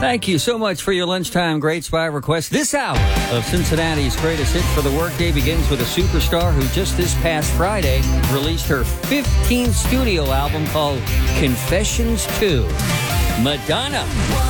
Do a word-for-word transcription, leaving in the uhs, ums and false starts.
Thank you so much for your lunchtime Great Spy request. This hour of Cincinnati's greatest hits for the workday begins with a superstar who just this past Friday released her fifteenth studio album called Confessions two. Madonna.